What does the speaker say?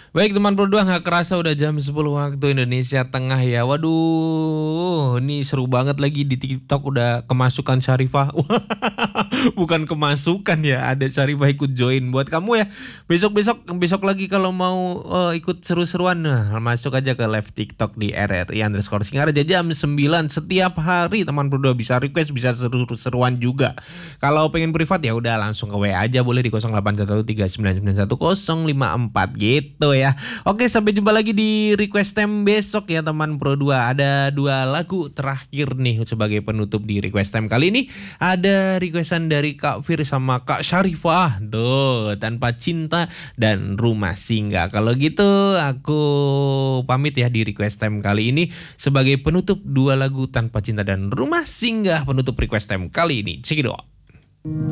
Baik teman berdua, nggak kerasa udah jam 10 waktu Indonesia Tengah ya. Waduh, ini seru banget lagi di TikTok udah kemasukan Syarifah. Bukan kemasukan ya, ada Syarifah ikut join. Buat kamu ya, besok lagi kalau mau ikut seru-seruan, nah, masuk aja ke live TikTok di RRI_Singar aja jam 9 setiap hari teman berdua bisa request, bisa seru-seruan juga. Kalau pengen privat ya udah langsung ke WA aja boleh di 0813991054 gitu ya. Oke, sampai jumpa lagi di request time besok ya teman Pro 2. Ada dua lagu terakhir nih sebagai penutup di request time kali ini. Ada requestan dari Kak Fir sama Kak Syarifah. Tuh, Tanpa Cinta dan Rumah Singgah. Kalau gitu aku pamit ya di request time kali ini sebagai penutup dua lagu Tanpa Cinta dan Rumah Singgah, penutup request time kali ini. Cekidot.